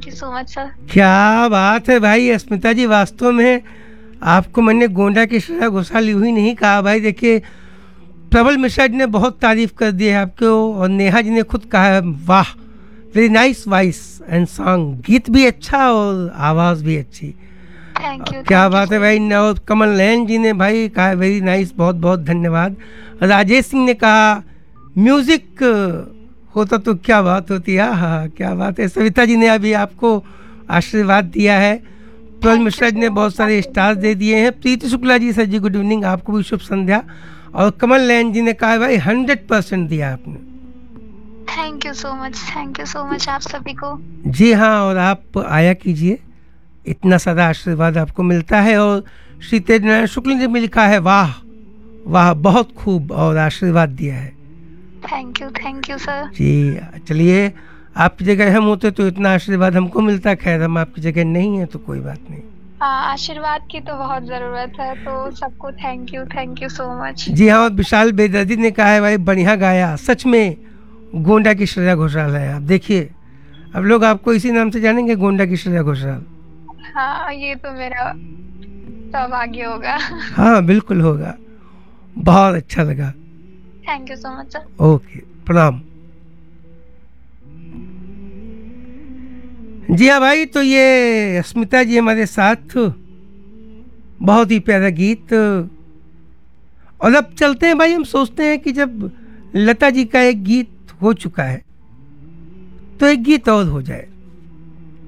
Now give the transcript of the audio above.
You so much sir. क्या बात है भाई अस्मिता जी, वास्तव में आपको मैंने गोंडा की श्रेया घोषाल यूं ही नहीं कहा भाई। देखिए प्रबल मिश्रा जी ने बहुत तारीफ कर दी है आपको, और नेहा जी ने खुद कहा है वाह, very nice voice and song. गीत भी अच्छा और आवाज़ भी अच्छी। थैंक यू क्या बात है भाई। और कमल नयन जी ने भाई कहा वेरी नाइस, बहुत बहुत धन्यवाद। राजेश सिंह ने कहा म्यूजिक होता तो क्या बात होती है। हाँ क्या बात है। सविता जी ने अभी आपको आशीर्वाद दिया है। प्रबल मिश्रा जी ने बहुत सारे स्टार्स दे दिए हैं। प्रीति शुक्ला जी सर जी गुड इवनिंग, आपको भी शुभ संध्या। और कमल नयन जी ने कहा भाई 100% दिया आपने। थैंक यू सो मच आप सभी को। जी हाँ, और आप आया कीजिए, इतना सारा आशीर्वाद आपको मिलता है। और श्री तेज नारायण शुक्ल ने भी लिखा है वाह वाह बहुत खूब, और आशीर्वाद दिया है। थैंक यू सर जी। चलिए आपकी जगह हम होते तो इतना आशीर्वाद हमको मिलता, खैर हम आपकी जगह नहीं है तो कोई बात नहीं। आशीर्वाद की तो बहुत जरूरत है, तो सबको थैंक यू सो मच। जी हाँ, और विशाल बेदर्दी ने कहा है भाई बढ़िया गाया, सच में गोंडा की श्रेया घोषाल है। आप देखिए अब लोग आपको इसी नाम से जानेंगे, गोंडा की श्रेया घोषाल। हाँ ये तो मेरा सौभाग्य होगा। हाँ बिल्कुल होगा। बहुत अच्छा लगा। Thank you so much sir. Okay प्रणाम। जी हाँ भाई, तो ये अस्मिता जी हमारे साथ, बहुत ही प्यारा गीत। और अब चलते हैं भाई, हम सोचते हैं कि जब लता जी का एक गीत हो चुका है तो एक गीत और हो जाए।